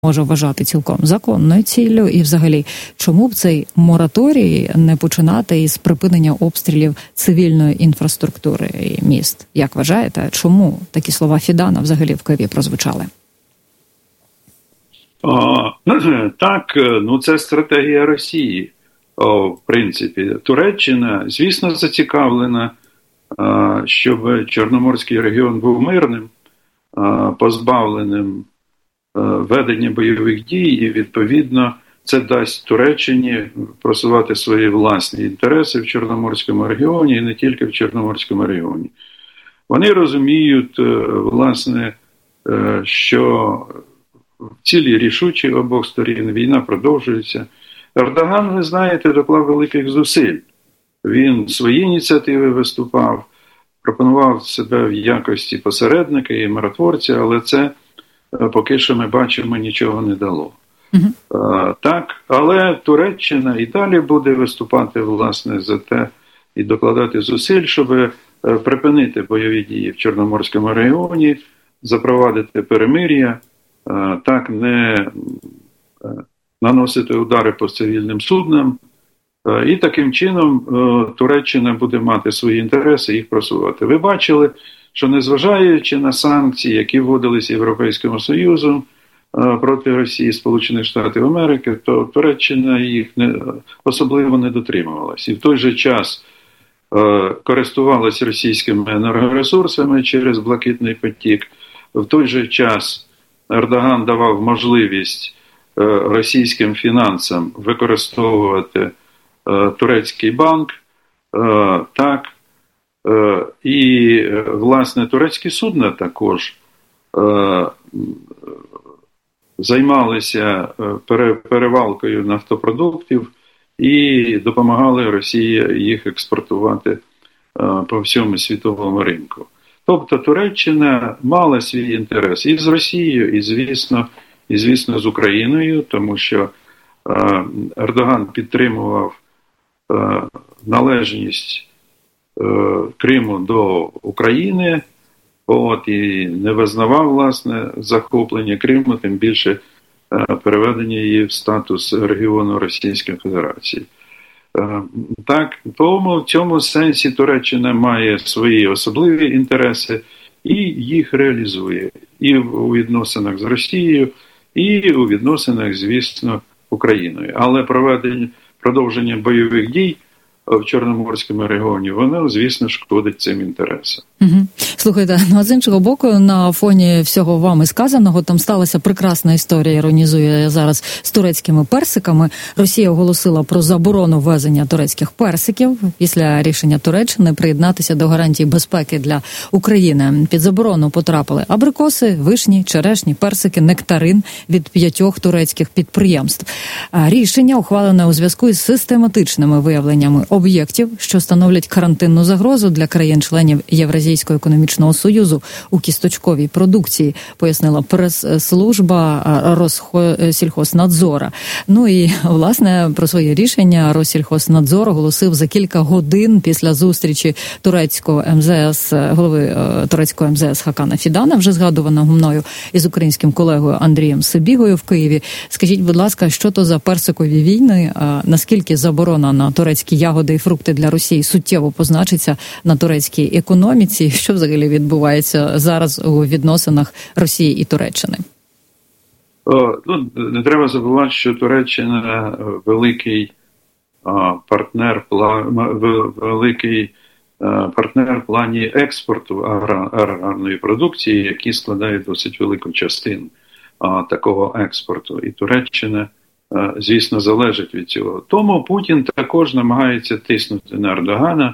може вважати цілком законною ціллю, і взагалі, чому б цей мораторій не починати із припинення обстрілів цивільної інфраструктури і міст? Як вважаєте, чому такі слова Фідана взагалі в Києві прозвучали? Так, це стратегія Росії, в принципі. Туреччина, звісно, зацікавлена, щоб Чорноморський регіон був мирним, позбавленим ведення бойових дій, і, відповідно, це дасть Туреччині просувати свої власні інтереси в Чорноморському регіоні і не тільки в Чорноморському регіоні. Вони розуміють, власне, що цілі рішучі обох сторін, війна продовжується. Ердоган, ви знаєте, доклав великих зусиль. Він свої ініціативи виступав, пропонував себе в якості посередника і миротворця, але це поки що ми бачимо, нічого не дало. Так, але Туреччина і далі буде виступати, власне, за те і докладати зусиль, щоб припинити бойові дії в Чорноморському регіоні, запровадити перемир'я, так не наносити удари по цивільним суднам. І таким чином Туреччина буде мати свої інтереси і їх просувати. Ви бачили, що незважаючи на санкції, які вводилися Європейським Союзом проти Росії, Сполучених Штатів Америки, то Туреччина їх особливо не дотримувалася. І в той же час користувалася російськими енергоресурсами через Блакитний потік. В той же час Ердоган давав можливість російським фінансам використовувати турецький банк, так, і, власне, турецькі судна також займалися перевалкою нафтопродуктів і допомагали Росії їх експортувати по всьому світовому ринку. Тобто Туреччина мала свій інтерес і з Росією, і, звісно, з Україною, тому що Ердоган підтримував належність Криму до України, і не визнавав, власне, захоплення Криму, тим більше переведення її в статус регіону Російської Федерації. Так, тому в цьому сенсі Туреччина має свої особливі інтереси і їх реалізує і у відносинах з Росією, і у відносинах, звісно, Україною. Але продовження бойових дій в Чорноморському регіоні, воно, звісно, шкодить цим інтересам. Слухайте, а з іншого боку, на фоні всього вами сказаного, там сталася прекрасна історія, іронізує зараз, з турецькими персиками. Росія оголосила про заборону ввезення турецьких персиків після рішення Туреччини приєднатися до гарантій безпеки для України. Під заборону потрапили абрикоси, вишні, черешні, персики, нектарин від 5 турецьких підприємств. Рішення ухвалене у зв'язку із систематичними виявленнями об'єктів, що становлять карантинну загрозу для країн-членів Євразійського економічного союзу у кісточковій продукції, пояснила прес-служба Россільхознадзора. Ну і, власне, про своє рішення Россільхознадзор оголосив за кілька годин після зустрічі турецького МЗС, голови турецького МЗС Хакана Фідана, вже згадуваного мною, із українським колегою Андрієм Сибігою в Києві. Скажіть, будь ласка, що то за персикові війни, наскільки заборона на турецькі ягоди і фрукти для Росії суттєво позначиться на турецькій економіці? Що взагалі відбувається зараз у відносинах Росії і Туреччини? Не треба забувати, що Туреччина великий партнер в плані експорту аграрної продукції, який складає досить велику частину такого експорту. І Туреччина, звісно, залежить від цього. Тому Путін також намагається тиснути на Ердогана,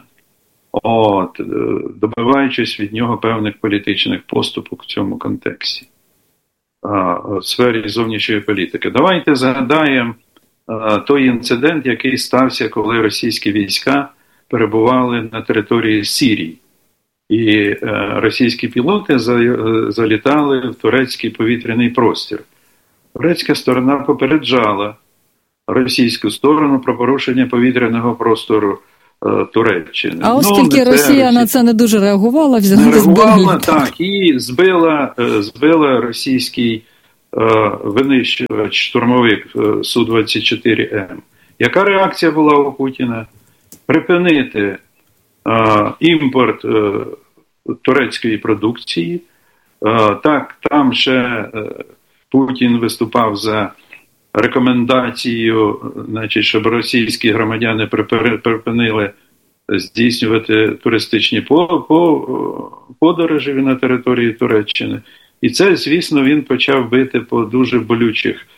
добиваючись від нього певних політичних поступок в цьому контексті, в сфері зовнішньої політики. Давайте згадаємо той інцидент, який стався, коли російські війська перебували на території Сирії. І російські пілоти залітали в турецький повітряний простір. Турецька сторона попереджала російську сторону про порушення повітряного простору Туреччини. А оскільки Росія на це не дуже реагувала, так, і збила російський винищувач штурмовик Су-24М. Яка реакція була у Путіна? Припинити імпорт турецької продукції. Так, там ще Путін виступав за рекомендацією, значить, щоб російські громадяни припинили здійснювати туристичні подорожі на території Туреччини. І це, звісно, він почав бити по дуже болючих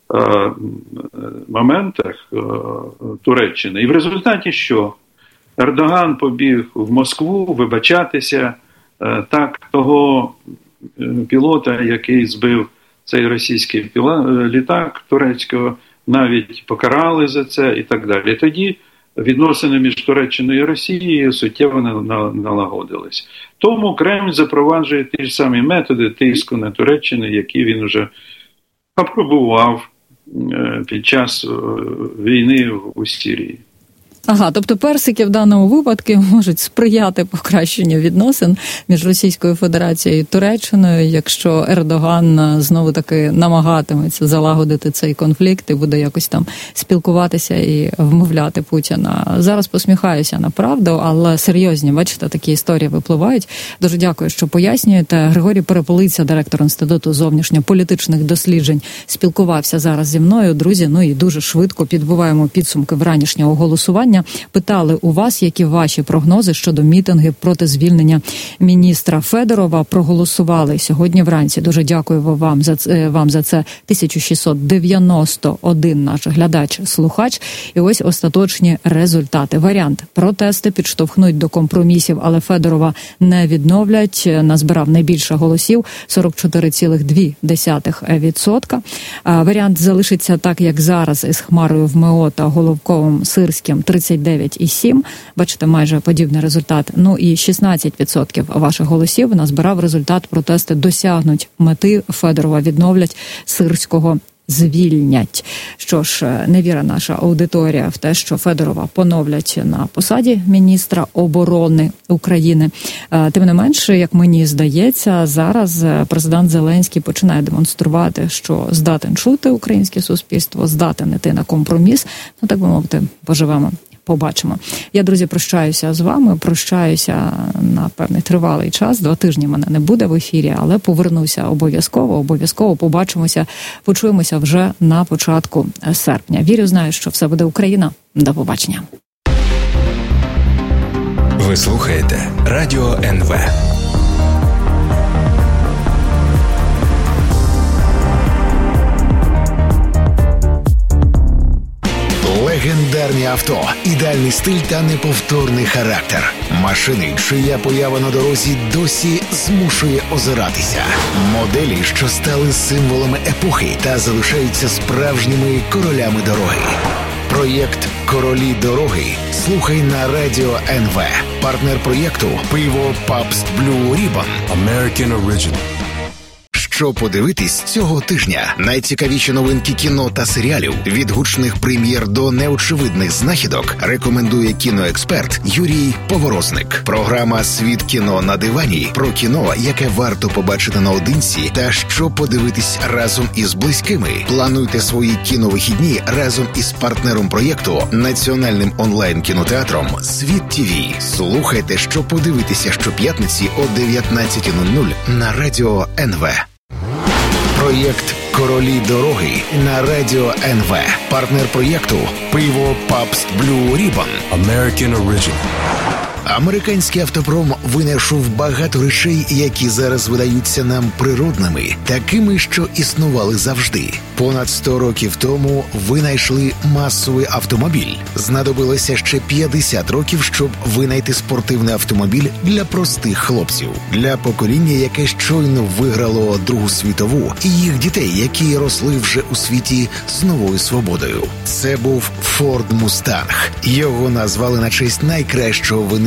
моментах Туреччини. І в результаті що? Ердоган побіг в Москву вибачатися. Так, того пілота, який збив цей російський літак турецького, навіть покарали за це і так далі. Тоді відносини між Туреччиною і Росією суттєво налагодились. Тому Кремль запроваджує ті ж самі методи тиску на Туреччину, які він вже апробував під час війни у Сирії. Ага, тобто персики в даному випадку можуть сприяти покращенню відносин між Російською Федерацією і Туреччиною, якщо Ердоган знову-таки намагатиметься залагодити цей конфлікт і буде якось там спілкуватися і вмовляти Путіна. Зараз посміхаюся на правду, але серйозні, бачите, такі історії випливають. Дуже дякую, що пояснюєте. Григорій Переполиця, директор Інституту зовнішньополітичних досліджень, спілкувався зараз зі мною. Друзі, ну і дуже швидко підбиваємо підсумки вранішнього голосування. Питали у вас, які ваші прогнози щодо мітингів проти звільнення міністра Федорова. Проголосували сьогодні вранці. Дуже дякую вам за це. 1691 наш глядач-слухач. І ось остаточні результати. Варіант: протести підштовхнуть до компромісів, але Федорова не відновлять. Назбирав найбільше голосів – 44,2%. Варіант залишиться так, як зараз, із Хмарою в МО та Головковим, Сирським – 39,7%. Бачите, майже подібний результат. Ну і 16% ваших голосів назбирав результат: протести досягнуть мети, Федорова відновлять, Сирського звільнять. Що ж, не віра наша аудиторія в те, що Федорова поновлять на посаді міністра оборони України. Тим не менше, як мені здається, зараз президент Зеленський починає демонструвати, що здатен чути українське суспільство, здатен іти на компроміс. Ну, так би мовити, поживемо. Побачимо. Я, друзі, прощаюся з вами, прощаюся на певний тривалий час. 2 тижні мене не буде в ефірі, але повернуся обов'язково побачимося, почуємося вже на початку серпня. Вірю, знаю, що все буде Україна. До побачення. Ви слухаєте Радіо НВ. Легендарні авто, ідеальний стиль та неповторний характер. Машини, чия поява на дорозі досі змушує озиратися. Моделі, що стали символами епохи та залишаються справжніми королями дороги. Проєкт «Королі дороги» слухай на Радіо НВ. Партнер проєкту – пиво Pabst Blue Ribbon. American Original. Що подивитись цього тижня? Найцікавіші новинки кіно та серіалів, від гучних прем'єр до неочевидних знахідок, рекомендує кіноексперт Юрій Поворозник. Програма «Світ кіно на дивані» про кіно, яке варто побачити наодинці та що подивитись разом із близькими. Плануйте свої кіновихідні разом із партнером проєкту, національним онлайн-кінотеатром «Світ ТВ». Слухайте, що подивитися щоп'ятниці о 19:00 на Радіо НВ. Проєкт «Королі дороги» на Радіо НВ. Партнер проєкту – пиво Pabst Blue Ribbon. American Original. Американський автопром винайшов багато речей, які зараз видаються нам природними, такими, що існували завжди. Понад 100 років тому винайшли масовий автомобіль. Знадобилося ще 50 років, щоб винайти спортивний автомобіль для простих хлопців. Для покоління, яке щойно виграло Другу світову, і їх дітей, які росли вже у світі з новою свободою. Це був Ford Mustang. Його назвали на честь найкращого винищувача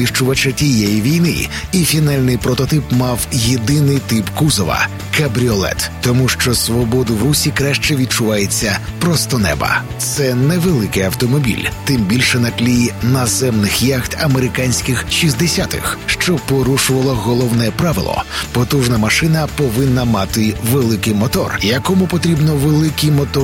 винищувача тієї війни, і фінальний прототип мав єдиний тип кузова – кабріолет, тому що свободу в русі краще відчувається просто неба. Це невеликий автомобіль, тим більше на тлі наземних яхт американських 60-х, що порушувало головне правило – потужна машина повинна мати великий мотор, якому потрібно великий мотор